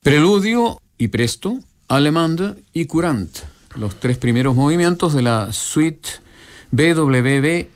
Preludio y Presto, Allemande y Courant, los 3 primeros movimientos de la suite BWV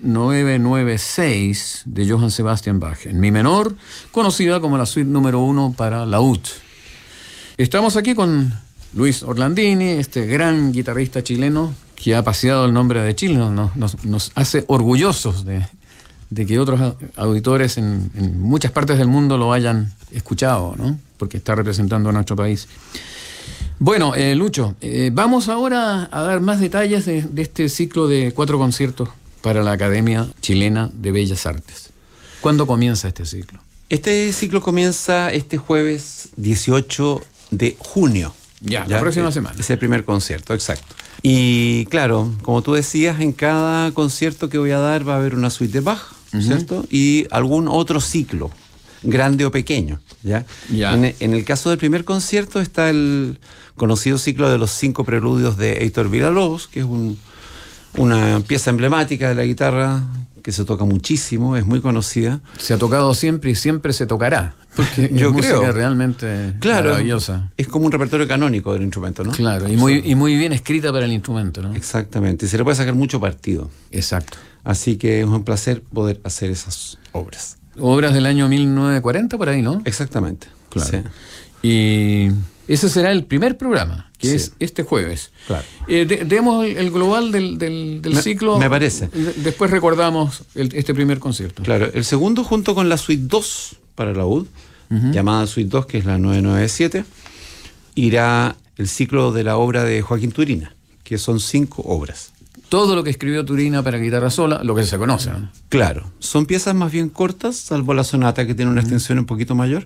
996 de Johann Sebastian Bach, en mi menor, conocida como la suite número 1 para laúd. Estamos aquí con Luis Orlandini, este gran guitarrista chileno que ha paseado el nombre de Chile, nos hace orgullosos de que otros auditores en muchas partes del mundo lo hayan escuchado, ¿no? Porque está representando a nuestro país. Bueno, Lucho, vamos ahora a dar más detalles de este ciclo de 4 conciertos para la Academia Chilena de Bellas Artes. ¿Cuándo comienza este ciclo? Este ciclo comienza este jueves 18 de junio. Ya, la próxima semana. Es el primer concierto, exacto. Y claro, como tú decías, en cada concierto que voy a dar va a haber una suite de Bach, ¿cierto? Y algún otro ciclo, grande o pequeño, ¿ya? En el caso del primer concierto está el conocido ciclo de los 5 preludios de Heitor Villa-Lobos, que es una pieza emblemática de la guitarra que se toca muchísimo, es muy conocida. Se ha tocado siempre y siempre se tocará, porque yo creo música realmente maravillosa. Es como un repertorio canónico del instrumento, ¿no? Claro, y muy bien escrita para el instrumento, ¿no? Exactamente, y se le puede sacar mucho partido. Exacto. Así que es un placer poder hacer esas obras. Obras del año 1940, por ahí, ¿no? Exactamente. Claro. Sí. Y ese será el primer programa, que es este jueves. Claro. Demos el global del ciclo. Me parece. Después recordamos este primer concierto. Claro, el segundo junto con la suite 2 para laúd, llamada suite 2, que es la 997, irá el ciclo de la obra de Joaquín Turina, que son 5 obras. Todo lo que escribió Turina para guitarra sola, lo que se conoce, ¿no? Claro, son piezas más bien cortas, salvo la sonata que tiene una extensión un poquito mayor,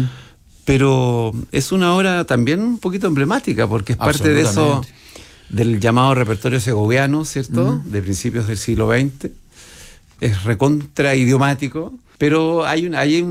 pero es una obra también un poquito emblemática, porque es parte de eso, del llamado repertorio segoviano, ¿cierto? De principios del siglo XX. Es recontra idiomático, pero hay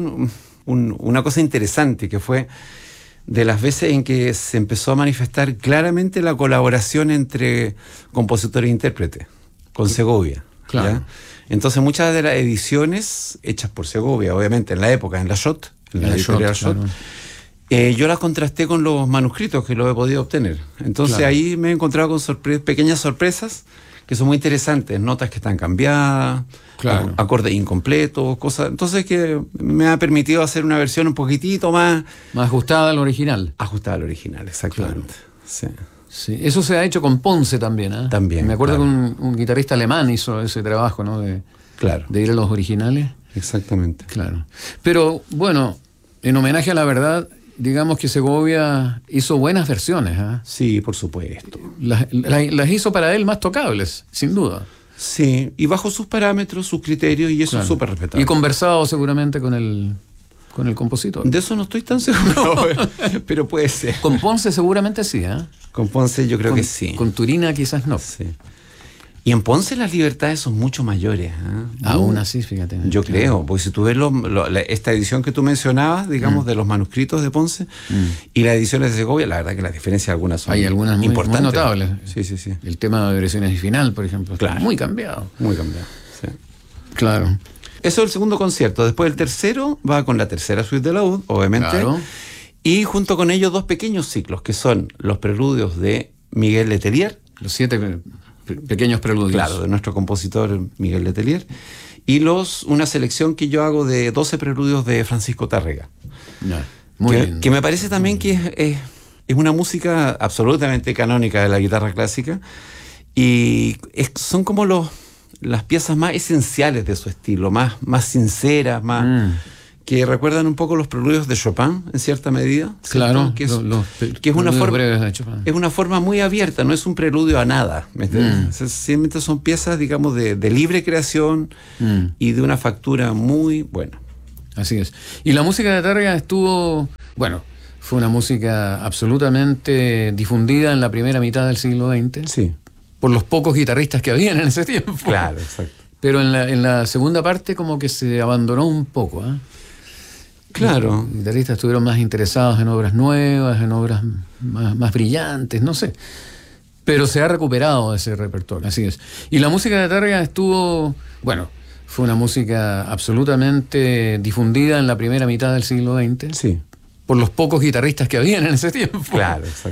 una cosa interesante, que fue de las veces en que se empezó a manifestar claramente la colaboración entre compositor e intérprete con Segovia. Claro. ¿Ya? Entonces muchas de las ediciones hechas por Segovia, obviamente en la época, en la Schott, en la editorial Schott, yo las contrasté con los manuscritos que lo he podido obtener. Entonces ahí me he encontrado con pequeñas sorpresas que son muy interesantes, notas que están cambiadas, acordes incompletos, cosas. Entonces que me ha permitido hacer una versión un poquitito más ajustada al original. Ajustada al original, exactamente. Claro. Sí. Eso se ha hecho con Ponce también, ¿eh? También. Me acuerdo que un guitarrista alemán hizo ese trabajo, ¿no? De ir a los originales. Exactamente. Claro. Pero bueno, en homenaje a la verdad, digamos que Segovia hizo buenas versiones, ¿eh? Sí, por supuesto. Las hizo para él más tocables, sin duda. Sí, y bajo sus parámetros, sus criterios, y eso es súper respetable. Y conversado seguramente con el compositor. De eso no estoy tan seguro, pero puede ser. Con Ponce seguramente sí, ¿eh? Con Ponce yo creo que sí. Con Turina quizás no. Sí. Y en Ponce las libertades son mucho mayores, ¿eh? Aún así, fíjate. Yo creo, porque si tú ves esta edición que tú mencionabas, digamos, de los manuscritos de Ponce y las ediciones de Segovia, la verdad que las diferencias algunas son hay algunas muy notables. Sí. El tema de versiones y final, por ejemplo, claro, muy cambiado. Muy cambiado, sí. Claro. Eso es el segundo concierto. Después el tercero va con la tercera suite de laúd, obviamente. Claro. Y junto con ellos 2 pequeños ciclos, que son los preludios de Miguel Letelier. Los 7 pequeños preludios. Claro, de nuestro compositor Miguel Letelier. Y una selección que yo hago de 12 preludios de Francisco Tárrega. Muy bien. Que me parece también que es una música absolutamente canónica de la guitarra clásica. Y son como las piezas más esenciales de su estilo, más sinceras, que recuerdan un poco los preludios de Chopin, en cierta medida. Claro, que es una forma muy abierta, no es un preludio a nada. Simplemente son piezas, digamos, de libre creación y de una factura muy buena. Así es. Y la música de Tárrega fue una música absolutamente difundida en la primera mitad del siglo XX. Sí. Por los pocos guitarristas que habían en ese tiempo. Claro, exacto. Pero en la segunda parte como que se abandonó un poco, ¿eh? Claro. Los guitarristas estuvieron más interesados en obras nuevas, en obras más brillantes, no sé. Pero se ha recuperado ese repertorio, así es. Y la música de Tárrega fue una música absolutamente difundida en la primera mitad del siglo XX. Sí. por los pocos guitarristas que habían en ese tiempo. Claro, exacto.